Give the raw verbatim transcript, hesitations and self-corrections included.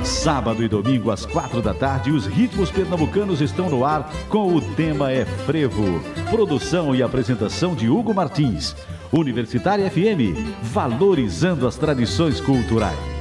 Sábado e domingo às quatro da tarde, os ritmos pernambucanos estão no ar com o tema é Frevo. Produção e apresentação de Hugo Martins. Universitária F M, valorizando as tradições culturais.